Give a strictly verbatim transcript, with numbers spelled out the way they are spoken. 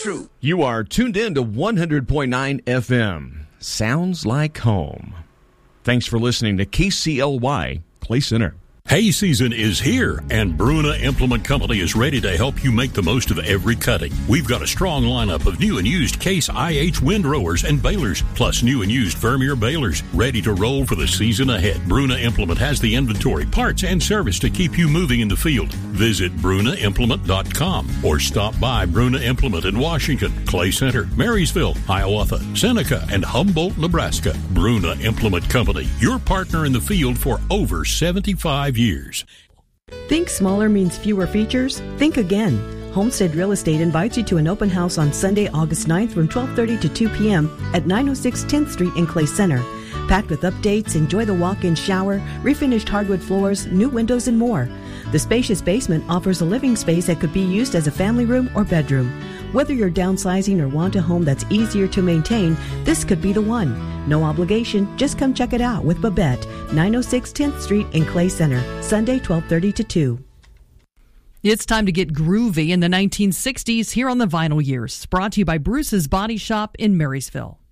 true. You are tuned in to one hundred point nine F M. Sounds like home. Thanks for listening to K C L Y Clay Center. Hay season is here, and Bruna Implement Company is ready to help you make the most of every cutting. We've got a strong lineup of new and used Case I H windrowers and balers, plus new and used Vermeer balers, ready to roll for the season ahead. Bruna Implement has the inventory, parts, and service to keep you moving in the field. Visit Bruna Implement dot com or stop by Bruna Implement in Washington, Clay Center, Marysville, Hiawatha, Seneca, and Humboldt, Nebraska. Bruna Implement Company, your partner in the field for over seventy-five years. Think smaller means fewer features? Think again. Homestead Real Estate invites you to an open house on Sunday, August ninth from twelve thirty to two p.m. at nine oh six tenth Street in Clay Center. Packed with updates, enjoy the walk-in shower, refinished hardwood floors, new windows, and more. The spacious basement offers a living space that could be used as a family room or bedroom. Whether you're downsizing or want a home that's easier to maintain, this could be the one. No obligation, just come check it out with Babette, nine oh six tenth Street in Clay Center, Sunday twelve thirty to two. It's time to get groovy in the nineteen sixties here on the Vinyl Years, brought to you by Bruce's Body Shop in Marysville.